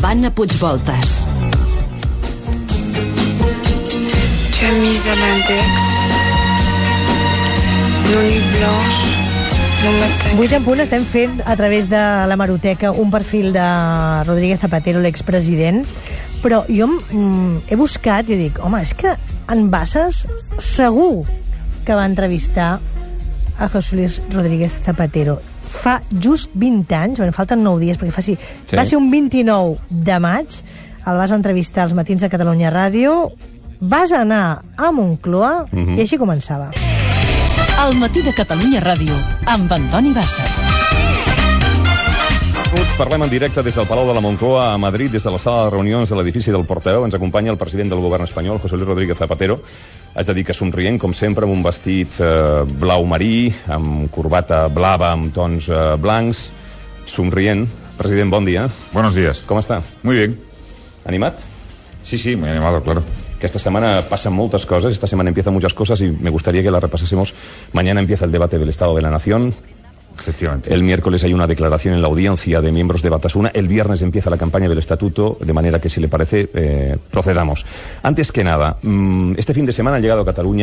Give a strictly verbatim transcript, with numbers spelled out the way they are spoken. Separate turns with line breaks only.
amb Anna Puigvoltas.
Tu as mis à l'index nos nuits blanches, nos matins.
Vuit en punt estem fent a través de l'hemeroteca un perfil de Rodríguez Zapatero, l'expresident, però jo mm, he buscat i dic, home, és que en Bassas segur que va entrevistar a José Luis Rodríguez Zapatero fa just vint anys, bueno, falten nou dies perquè faci, sí. Va ser un vint-i-nou de maig, el vas entrevistar als matins de Catalunya Ràdio, vas anar a Moncloa mm-hmm. i així començava.
El matí de Catalunya Ràdio amb Antoni Bassas.
Parlem en directe des del Palau de la Moncloa a Madrid, des de la sala de reunions de l'edifici del Portaveu. Ens acompanya el president del govern espanyol, José Luis Rodríguez Zapatero. Haig de dir que somrient, com sempre, amb un vestit eh, blau marí, amb corbata blava, amb tons eh, blancs. Somrient. President, bon dia.
Buenos días.
Com està?
Muy bien.
¿Animat?
Sí, sí, muy animado, claro.
Que esta semana pasan muchas cosas, esta semana empiezan muchas cosas y me gustaría que las repasásemos. Mañana empieza el debate del Estado de la Nación.
Efectivamente.
El miércoles hay una declaración en la audiencia de miembros de Batasuna. El viernes empieza la campaña del Estatuto, de manera que, si le parece, eh, procedamos. Antes que nada, este fin de semana han llegado a Cataluña